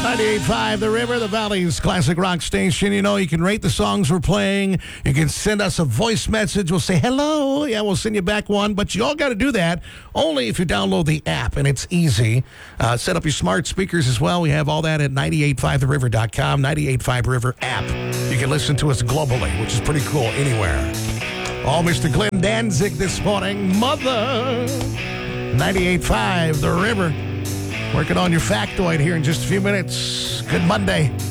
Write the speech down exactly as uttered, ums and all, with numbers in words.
ninety-eight point five The River, the Valley's classic rock station. You know, you can rate the songs we're playing. You can send us a voice message. We'll say hello. Yeah, we'll send you back one. But you all got to do that only if you download the app, and it's easy. Uh, set up your smart speakers as well. We have all that at ninety-eight point five the river dot com, ninety-eight point five River app. You can listen to us globally, which is pretty cool anywhere. All Mister Glenn Danzig this morning. Mother. ninety-eight point five The River. Working on your factoid here in just a few minutes. Good Monday.